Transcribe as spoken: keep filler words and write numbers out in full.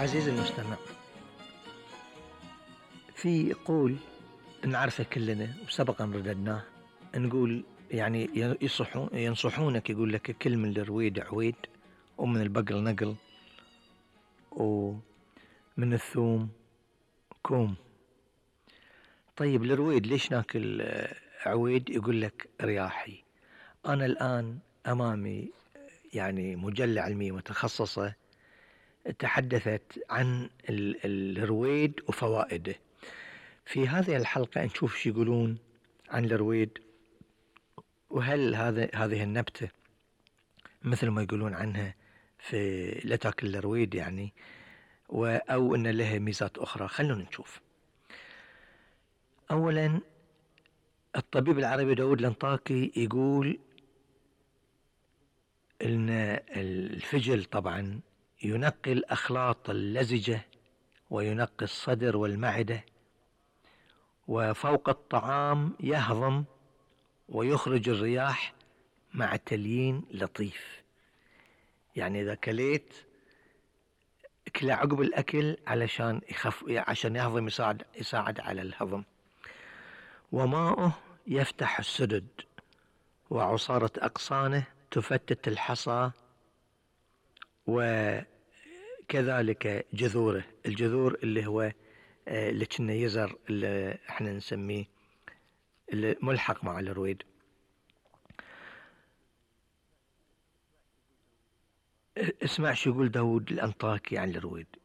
عزيزي المستمع، في قول نعرفه كلنا وسبقا رددناه. نقول يعني يصحون ينصحونك، يقول لك كل من الرويد عويد، ومن البقل نقل، ومن الثوم كوم. طيب الرويد ليش ناكل عويد؟ يقول لك رياحي. أنا الآن أمامي يعني مجلة علمية متخصصة تحدثت عن الرويد وفوائده. في هذه الحلقة نشوف شو يقولون عن الرويد، وهل هذا هذه النبتة مثل ما يقولون عنها في لا تاكل الرويد يعني، أو أن لها ميزات أخرى. خلونا نشوف. أولا، الطبيب العربي داود الأنطاكي يقول أن الفجل طبعا ينقي الأخلاط اللزجة وينقي الصدر والمعدة، وفوق الطعام يهضم ويخرج الرياح مع تليين لطيف. يعني إذا كليت كله عقب الأكل علشان يخف، عشان يهضم، يساعد يساعد على الهضم. وماؤه يفتح السدد، وعصارة أغصانه تفتت الحصى، وكذلك جذوره، الجذور اللي هو اللي كنا يزر، اللي احنا نسميه اللي ملحق مع الرويد. اسمع شو يقول داود الأنطاكي عن الرويد.